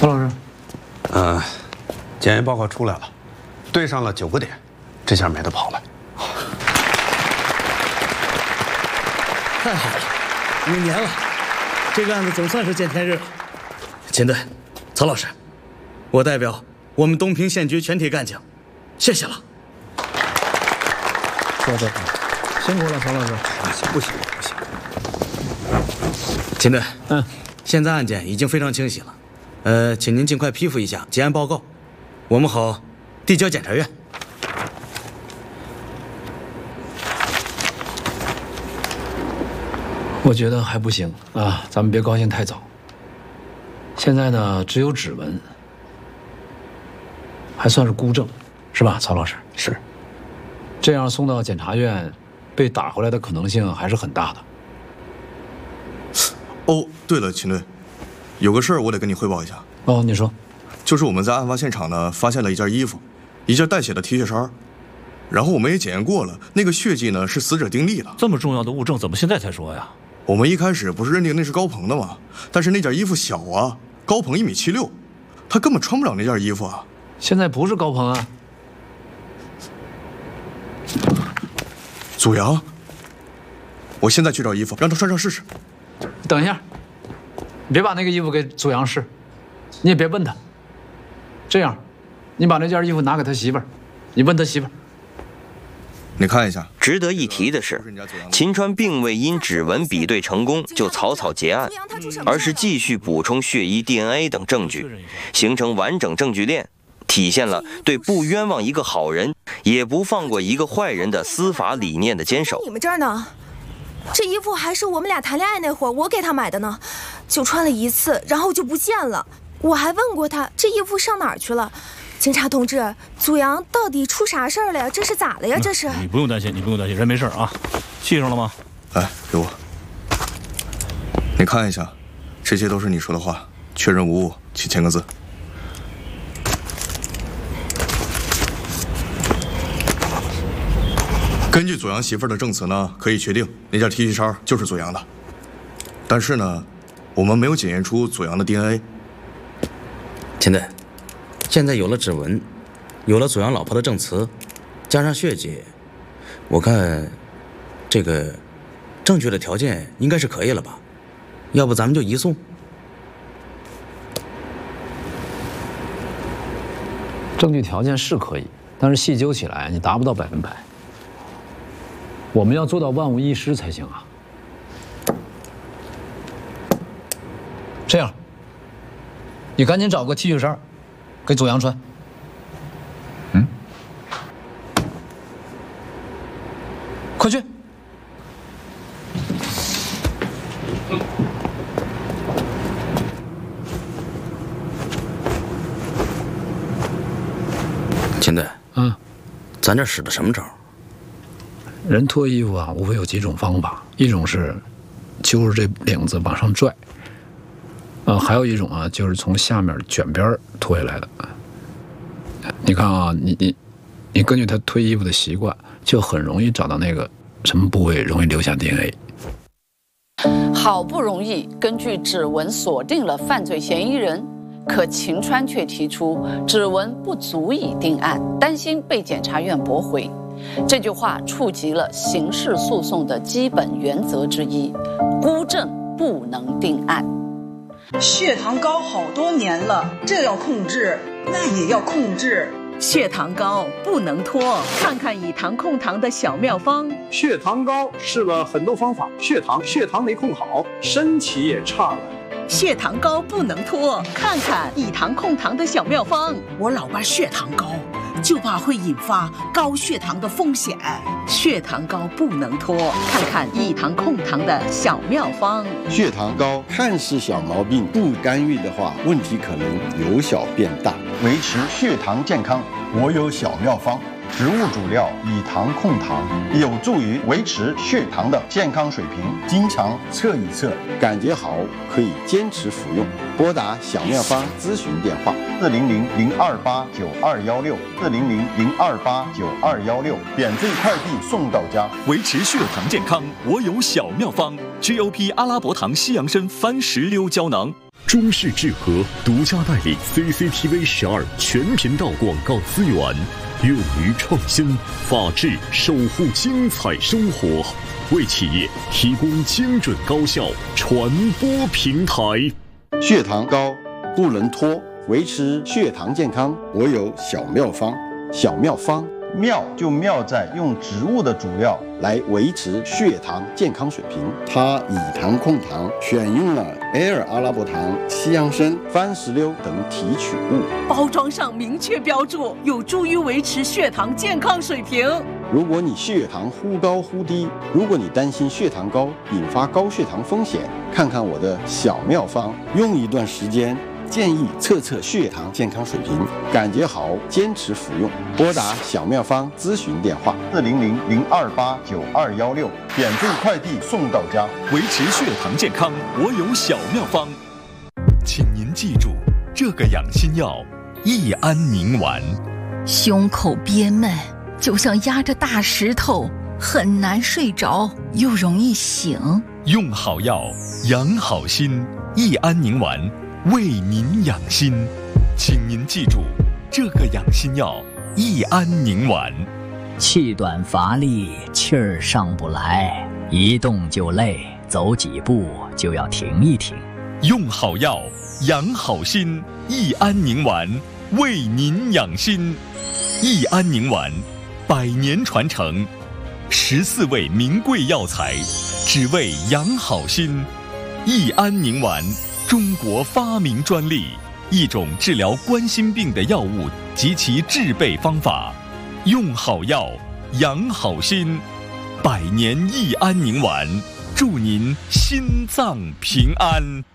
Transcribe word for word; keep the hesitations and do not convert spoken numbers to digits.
曹老师， 呃，检验报告出来了，对上了九个点，这下没得跑了。 太好了，五年了，这个案子总算是见天日了。秦队，曹老师，我代表我们东平县局全体干警，谢谢了。 坐坐，辛苦了，曹老师。 不行不行。 秦队， 嗯， 现在案件已经非常清晰了，呃，请您尽快批复一下结案报告，我们好递交检察院。 我觉得还不行啊，咱们别高兴太早。现在呢，只有指纹，还算是孤证，是吧，曹老师？ 是。 这样送到检察院，被打回来的可能性还是很大的。 哦，对了，秦队，有个事儿我得跟你汇报一下。 哦，你说。 就是我们在案发现场呢，发现了一件衣服，一件带血的 T 恤衫，然后我们也检验过了，那个血迹呢是死者丁力的。 这么重要的物证，怎么现在才说呀？ 我们一开始不是认定那是高鹏的吗？但是那件衣服小啊，高鹏一米七六，他根本穿不了那件衣服啊。 现在不是高鹏啊， 祖阳。我现在去找衣服，让他穿上试试。 等一下，你别把那个衣服给祖阳试，你也别问他。这样，你把那件衣服拿给他媳妇儿，你问他媳妇儿。 你看一下。 值得一提的是，秦川并未因指纹比对成功就草草结案，而是继续补充血衣、D N A 等证据，形成完整证据链，体现了对不冤枉一个好人，也不放过一个坏人的司法理念的坚守。 你们这儿呢？这衣服还是我们俩谈恋爱那会儿我给他买的呢，就穿了一次，然后就不见了。我还问过他，这衣服上哪儿去了？警察同志，祖阳到底出啥事儿了呀？这是咋了呀？这是、 嗯、你不用担心，你不用担心，人没事啊。系上了吗？ 来，给我。你看一下，这些都是你说的话，确认无误，请签个字。根据祖阳媳妇儿的证词呢，可以确定那件 T 恤衫就是祖阳的。但是呢，我们没有检验出祖阳的 D N A。 秦队。现在有了指纹，有了祖阳老婆的证词，加上血迹，我看这个证据的条件应该是可以了吧？要不咱们就移送？ 证据条件是可以，但是细究起来你达不到百分百。我们要做到万无一失才行啊。这样，你赶紧找个 T 恤衫。给祖阳穿。嗯，快去。 秦队， 嗯， 咱这使的什么招？ 人脱衣服啊，无非有几种方法，一种是揪着这领子往上拽。呃，还有一种啊，就是从下面卷边脱下来的。你看啊，你你你根据他脱衣服的习惯，就很容易找到那个什么部位容易留下 D N A。 好不容易根据指纹锁定了犯罪嫌疑人，可秦川却提出指纹不足以定案，担心被检察院驳回。这句话触及了刑事诉讼的基本原则之一：孤证不能定案。 血糖高好多年了，这要控制，那也要控制。 血糖高不能拖，看看以糖控糖的小妙方。 血糖高试了很多方法，血糖血糖没控好，身体也差了。 血糖高不能拖，看看以糖控糖的小妙方。 我老爸血糖高，就怕会引发高血糖的风险。 血糖高不能拖，看看以糖控糖的小妙方。 血糖高看似小毛病，不干预的话，问题可能由小变大。维持血糖健康，我有小妙方。植物主料以糖控糖，有助于维持血糖的健康水平。经常测一测，感觉好可以坚持服用。拨打小妙方咨询电话：四零零零二八九二幺六，四零零零二八九二幺六，免费快递送到家。 维持血糖健康，我有小妙方。G O P 阿拉伯糖西洋参番石榴胶囊。 中式智和独家代理 C C T V 十二全频道广告资源，勇于创新，法治守护精彩生活，为企业提供精准高效传播平台。 血糖高不能拖，维持血糖健康，我有小妙方。小妙方，妙就妙在用植物的主料来维持血糖健康水平。它以糖控糖，选用了 L 阿拉伯糖、西洋参、番石榴等提取物， 包装上明确标注，有助于维持血糖健康水平。 如果你血糖忽高忽低，如果你担心血糖高引发高血糖风险，看看我的小妙方，用一段时间。建议测测血糖健康水平，感觉好，坚持服用。拨打小妙方咨询电话：四零零零二八九二幺六，免费快递送到家。 维持血糖健康，我有小妙方。请您记住，这个养心药益安宁丸。 胸口憋闷，就像压着大石头，很难睡着，又容易醒。 用好药，养好心，益安宁丸。为您养心，请您记住，这个养心药益安宁丸。 气短乏力，气儿上不来，一动就累，走几步就要停一停。 用好药，养好心，益安宁丸为您养心。益安宁丸，百年传承，十四味名贵药材，只为养好心。益安宁丸。中国发明专利，一种治疗冠心病的药物及其制备方法。用好药，养好心，百年益安宁丸，祝您心脏平安。